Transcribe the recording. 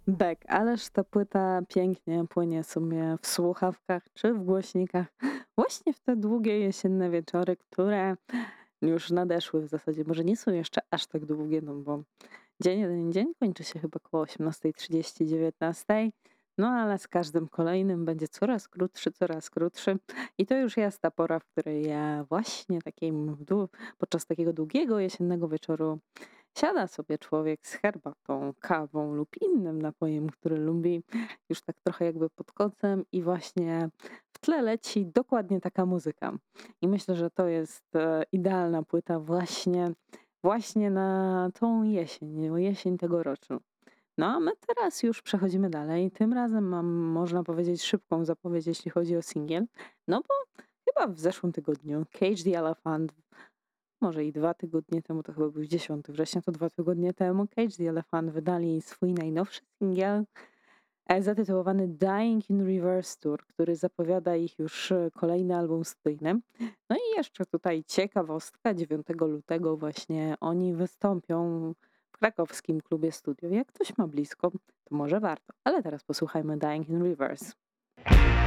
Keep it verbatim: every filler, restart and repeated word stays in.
Bek, ależ ta płyta pięknie płynie sobie w słuchawkach czy w głośnikach. Właśnie w te długie jesienne wieczory, które już nadeszły w zasadzie. Może nie są jeszcze aż tak długie, no bo dzień jeden dzień kończy się chyba koło osiemnasta trzydzieści, dziewiętnasta. No ale z każdym kolejnym będzie coraz krótszy, coraz krótszy. I to już jest ta pora, w której ja właśnie takim dłu- podczas takiego długiego jesiennego wieczoru siada sobie człowiek z herbatą, kawą lub innym napojem, który lubi, już tak trochę jakby pod kocem i właśnie w tle leci dokładnie taka muzyka. I myślę, że to jest e, idealna płyta właśnie, właśnie na tą jesień, jesień tegoroczną. No a my teraz już przechodzimy dalej. Tym razem mam, można powiedzieć, szybką zapowiedź, jeśli chodzi o singiel. No bo chyba w zeszłym tygodniu Cage the Elephant, może i dwa tygodnie temu, to chyba był dziesiątego września, to dwa tygodnie temu, Cage the Elephant wydali swój najnowszy singiel e, zatytułowany Dying in Reverse Tour, który zapowiada ich już e, kolejny album studyjny. No i jeszcze tutaj ciekawostka, dziewiątego lutego właśnie oni wystąpią w krakowskim klubie studio. Jak ktoś ma blisko, to może warto. Ale teraz posłuchajmy Dying in Reverse.